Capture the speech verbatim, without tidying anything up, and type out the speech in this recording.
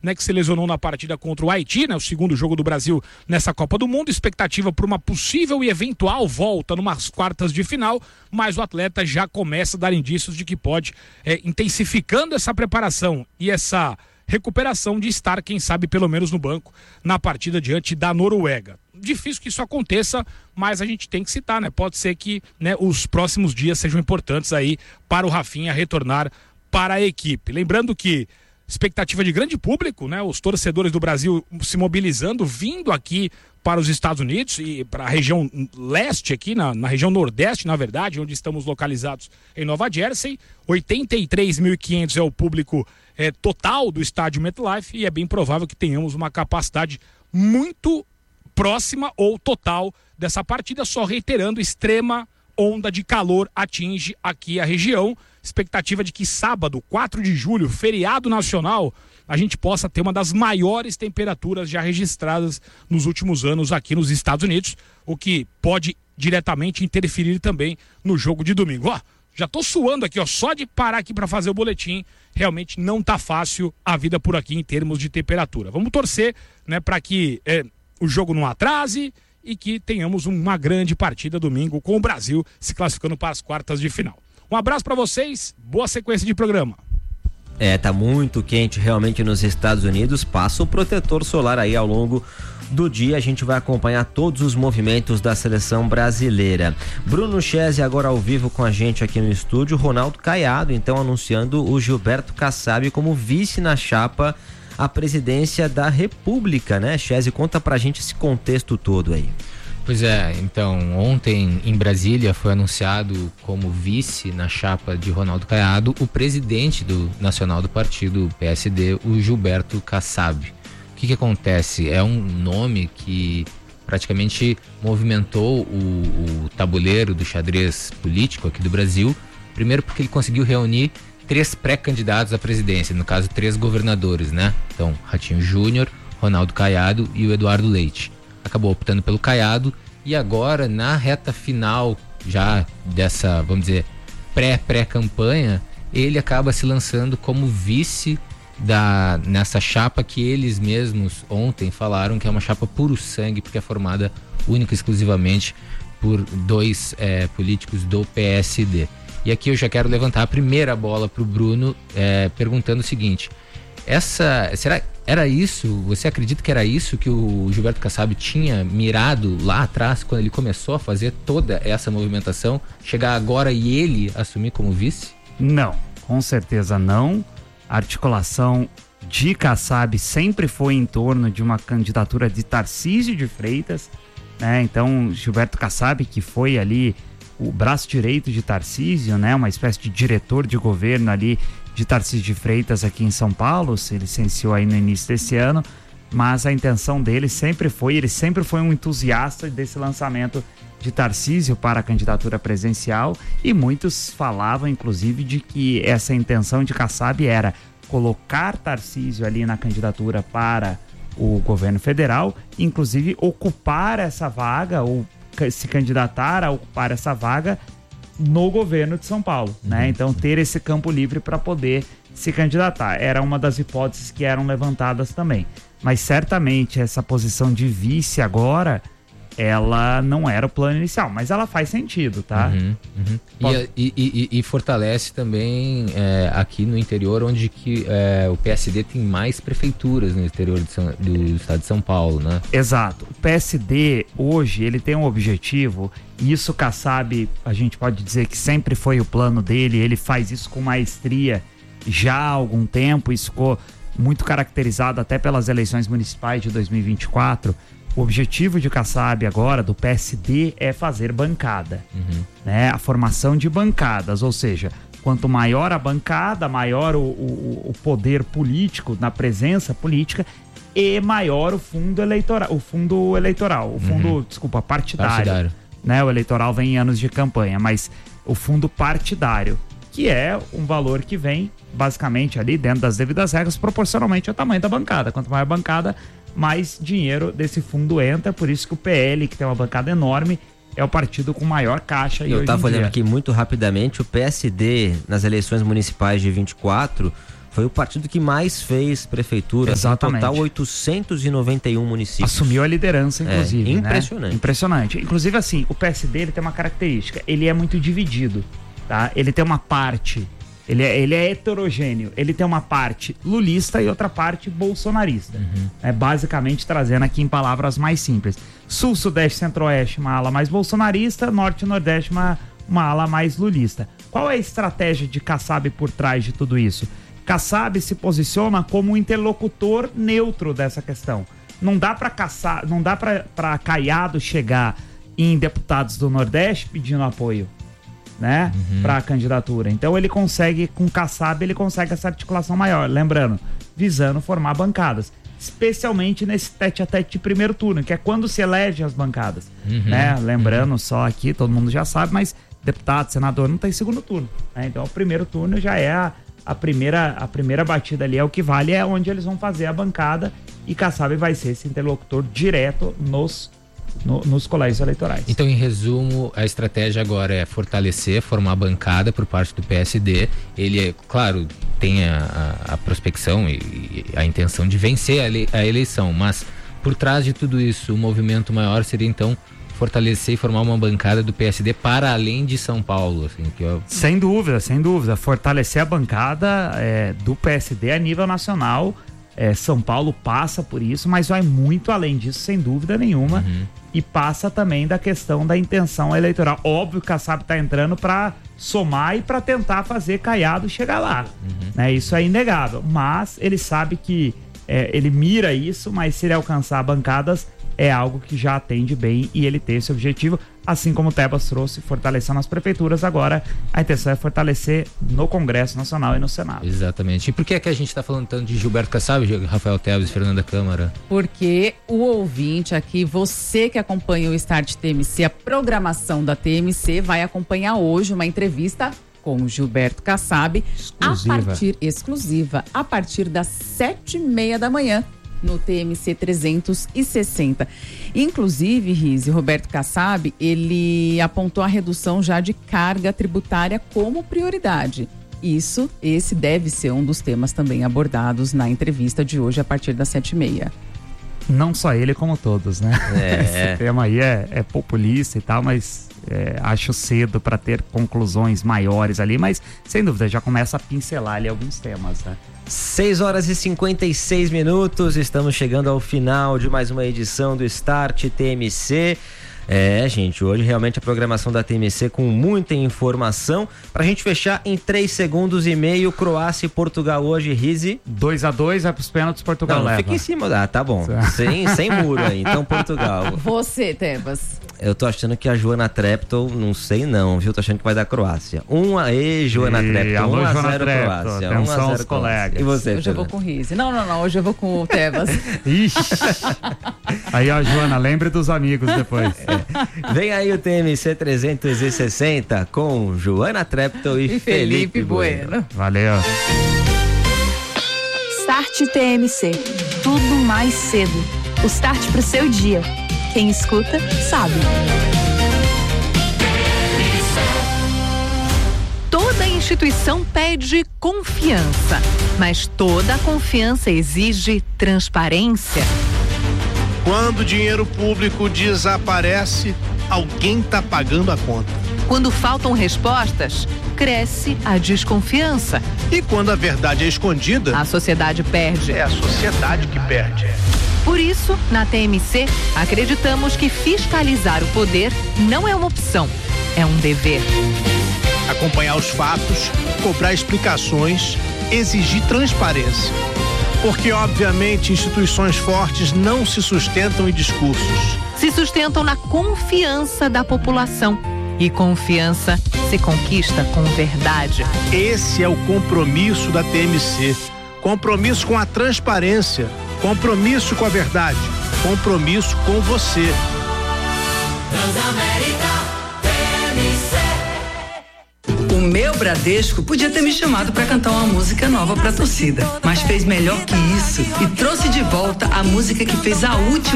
né, que se lesionou na partida contra o Haiti, né, o segundo jogo do Brasil nessa Copa do Mundo, expectativa por uma possível e eventual volta numas quartas de final, mas o atleta já começa a dar indícios de que pode, é, intensificando essa preparação e essa recuperação de estar, quem sabe, pelo menos no banco, na partida diante da Noruega. Difícil que isso aconteça, mas a gente tem que citar, né? Pode ser que, né, os próximos dias sejam importantes aí para o Rafinha retornar para a equipe. Lembrando que expectativa de grande público, né? Os torcedores do Brasil se mobilizando, vindo aqui para os Estados Unidos e para a região leste aqui, na, na região nordeste, na verdade, onde estamos localizados em Nova Jersey. oitenta e três mil e quinhentos é o público é, total do estádio MetLife, e é bem provável que tenhamos uma capacidade muito próxima ou total dessa partida, só reiterando, extrema onda de calor atinge aqui a região. Expectativa de que sábado, quatro de julho, feriado nacional, a gente possa ter uma das maiores temperaturas já registradas nos últimos anos aqui nos Estados Unidos, o que pode diretamente interferir também no jogo de domingo. Ó, já tô suando aqui, ó, só de parar aqui para fazer o boletim, realmente não tá fácil a vida por aqui em termos de temperatura. Vamos torcer, né, para que é, o jogo não atrase e que tenhamos uma grande partida domingo com o Brasil se classificando para as quartas de final. Um abraço para vocês, boa sequência de programa. É, tá muito quente realmente nos Estados Unidos. Passa o protetor solar aí ao longo do dia. A gente vai acompanhar todos os movimentos da seleção brasileira. Bruno Chese agora ao vivo com a gente aqui no estúdio. Ronaldo Caiado, então, anunciando o Gilberto Kassab como vice na chapa à presidência da República, né? Chese, conta pra gente esse contexto todo aí. Pois é, então, ontem em Brasília foi anunciado como vice na chapa de Ronaldo Caiado o presidente do nacional do partido P S D, o Gilberto Kassab. O que que acontece? É um nome que praticamente movimentou o, o tabuleiro do xadrez político aqui do Brasil, primeiro porque ele conseguiu reunir três pré-candidatos à presidência, no caso três governadores, né? Então, Ratinho Júnior, Ronaldo Caiado e o Eduardo Leite. Acabou optando pelo Caiado e agora na reta final já dessa, vamos dizer, pré-pré-campanha, ele acaba se lançando como vice da, nessa chapa que eles mesmos ontem falaram que é uma chapa puro sangue, porque é formada única e exclusivamente por dois é, políticos do P S D. E aqui eu já quero levantar a primeira bola para o Bruno, é, perguntando o seguinte: essa, será era isso? Você acredita que era isso que o Gilberto Kassab tinha mirado lá atrás, quando ele começou a fazer toda essa movimentação, chegar agora e ele assumir como vice? Não, com certeza não. A articulação de Kassab sempre foi em torno de uma candidatura de Tarcísio de Freitas, né? Então, Gilberto Kassab, que foi ali o braço direito de Tarcísio, né? Uma espécie de diretor de governo ali de Tarcísio de Freitas aqui em São Paulo, se licenciou aí no início desse ano, mas a intenção dele sempre foi, ele sempre foi um entusiasta desse lançamento de Tarcísio para a candidatura presidencial, e muitos falavam inclusive de que essa intenção de Kassab era colocar Tarcísio ali na candidatura para o governo federal, inclusive ocupar essa vaga ou se candidatar a ocupar essa vaga no governo de São Paulo, né? Então ter esse campo livre para poder se candidatar era uma das hipóteses que eram levantadas também, mas certamente essa posição de vice agora, ela não era o plano inicial, mas ela faz sentido, tá? Uhum, uhum. Pode... E, e, e, e fortalece também é, aqui no interior, onde que, é, o P S D tem mais prefeituras no interior de São, do estado de São Paulo, né? Exato. O P S D hoje, ele tem um objetivo, e isso Kassab, a gente pode dizer que sempre foi o plano dele, ele faz isso com maestria já há algum tempo, isso ficou muito caracterizado até pelas eleições municipais de dois mil e vinte e quatro. O objetivo de Kassab agora, do P S D, é fazer bancada, uhum. né? A formação de bancadas, ou seja, quanto maior a bancada, maior o, o, o poder político, na presença política, e maior o fundo eleitoral, o fundo eleitoral, o fundo, uhum. desculpa, partidário, partidário. Né? O eleitoral vem em anos de campanha, mas o fundo partidário, que é um valor que vem, basicamente, ali dentro das devidas regras, proporcionalmente ao tamanho da bancada. Quanto maior a bancada, mais dinheiro desse fundo entra, por isso que o P L, que tem uma bancada enorme, é o partido com maior caixa. Eu estava olhando aqui muito rapidamente, o P S D nas eleições municipais de vinte e quatro Foi o partido que mais fez prefeitura. Exatamente. No total, oitocentos e noventa e um municípios. Assumiu a liderança, inclusive. É, impressionante. Né? Impressionante. Inclusive, assim, o P S D ele tem uma característica. Ele é muito dividido, tá? Ele tem uma parte... Ele é, ele é heterogêneo. Ele tem uma parte lulista e outra parte bolsonarista. Uhum. É basicamente trazendo aqui em palavras mais simples. Sul, Sudeste, Centro-Oeste, uma ala mais bolsonarista. Norte e Nordeste, uma, uma ala mais lulista. Qual é a estratégia de Kassab por trás de tudo isso? Kassab se posiciona como um interlocutor neutro dessa questão. Não dá para Kassab, não dá para Caiado chegar em deputados do Nordeste pedindo apoio, né, uhum. para a candidatura. Então ele consegue, com Kassab, ele consegue essa articulação maior. Lembrando, visando formar bancadas, especialmente nesse tete a tete de primeiro turno, que é quando se elegem as bancadas, uhum. né? Lembrando uhum. só aqui, todo mundo já sabe, mas deputado, senador não tem segundo turno, né? Então o primeiro turno já é a A primeira, a primeira batida ali, é o que vale, é onde eles vão fazer a bancada, e Kassab vai ser esse interlocutor direto nos, no, nos colégios eleitorais. Então, em resumo, a estratégia agora é fortalecer, formar a bancada por parte do P S D. Ele, é, claro, tem a, a, a prospecção e, e a intenção de vencer a, le, a eleição, mas por trás de tudo isso, o movimento maior seria, então, fortalecer e formar uma bancada do P S D para além de São Paulo, assim, que eu... Sem dúvida, sem dúvida, fortalecer a bancada é, do P S D a nível nacional. é, São Paulo passa por isso, mas vai muito além disso, sem dúvida nenhuma. Uhum. E passa também da questão da intenção eleitoral. Óbvio que a Kassab está entrando para somar e para tentar fazer Caiado chegar lá, uhum. né? Isso é inegável, mas ele sabe que é, ele mira isso, mas se ele alcançar bancadas, é algo que já atende bem, e ele tem esse objetivo, assim como o Tebas trouxe, fortalecendo as prefeituras. Agora a intenção é fortalecer no Congresso Nacional e no Senado. Exatamente. E por que é que a gente está falando tanto de Gilberto Kassab, Rafael Tebas e Fernanda Câmara? Porque o ouvinte aqui, você que acompanha o Start T M C, a programação da T M C, vai acompanhar hoje uma entrevista com o Gilberto Kassab, exclusiva. a partir exclusiva, a partir das sete e meia da manhã. No T M C trezentos e sessenta. Inclusive, Rize, Roberto Kassab, ele apontou a redução já de carga tributária como prioridade. Isso, esse deve ser um dos temas também abordados na entrevista de hoje a partir das sete e meia. Não só ele, como todos, né? É. Esse tema aí é, é populista e tal, mas é, acho cedo para ter conclusões maiores ali, mas sem dúvida já começa a pincelar ali alguns temas, né? seis horas e cinquenta e seis minutos, estamos chegando ao final de mais uma edição do Start T M C. É, gente, hoje realmente a programação da T M C com muita informação. Pra gente fechar em três segundos e meio, Croácia e Portugal hoje, Rize. dois a dois, vai pros pênaltis, Portugal não, leva. Fica em cima, ah, tá bom. sem, sem muro aí, então Portugal. Você, Tebas. Eu tô achando que a Joana Treptow, não sei não, viu? Tô achando que vai dar Croácia. um a e Joana Treptow, um a zero Croácia. um a zero colegas. E você, Hoje Pedro? Eu vou com o Rize. Não, não, não, hoje eu vou com o Tebas. Ixi. Aí, ó, Joana, lembre dos amigos depois. É. Vem aí o T M C trezentos e sessenta com Joana Treptow e, e Felipe, Felipe Bueno. bueno. Valeu. Start T M C. Tudo mais cedo. O start pro seu dia. Quem escuta, sabe. Toda instituição pede confiança, mas toda confiança exige transparência. Quando o dinheiro público desaparece, alguém está pagando a conta. Quando faltam respostas, cresce a desconfiança. E quando a verdade é escondida, a sociedade perde. É a sociedade que perde. Por isso, na T M C, acreditamos que fiscalizar o poder não é uma opção, é um dever. Acompanhar os fatos, cobrar explicações, exigir transparência. Porque, obviamente, instituições fortes não se sustentam em discursos. Se sustentam na confiança da população. E confiança se conquista com verdade. Esse é o compromisso da T M C. Compromisso com a transparência. Compromisso com a verdade. Compromisso com você. Transamérica T M C. O meu Bradesco podia ter me chamado para cantar uma música nova para a torcida, mas fez melhor que isso e trouxe de volta a música que fez a última